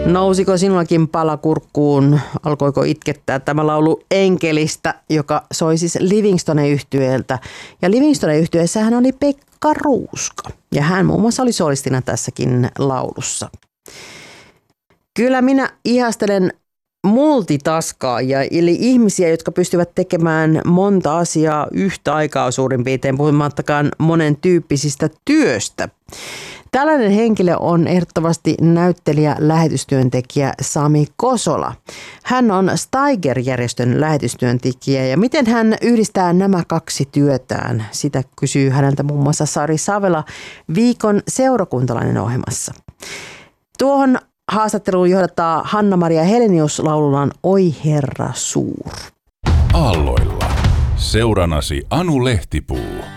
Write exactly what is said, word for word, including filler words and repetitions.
Nousiko sinullakin pala kurkkuun? Alkoiko itkettää tämä laulu Enkelistä, joka soi siis Livingstone-yhtyeeltä. Ja Livingstone-yhtyeessähän oli Pekka Ruuska. Ja hän muun muassa oli solistina tässäkin laulussa. Kyllä minä ihastelen multitaskaajia, eli ihmisiä, jotka pystyvät tekemään monta asiaa yhtä aikaa suurin piirtein, puhumattakaan monen tyyppisistä työstä. Tällainen henkilö on ehdottomasti näyttelijä, lähetystyöntekijä Sami Kosola. Hän on Steiger-järjestön lähetystyöntekijä ja miten hän yhdistää nämä kaksi työtään? Sitä kysyy häneltä muun muassa Sari Savela Viikon seurakuntalainen ohjelmassa. Tuohon haastatteluun johdattaa Hanna-Maria Helenius laulullaan Oi Herra suur. Aalloilla. Seuranasi Anu Lehtipuu.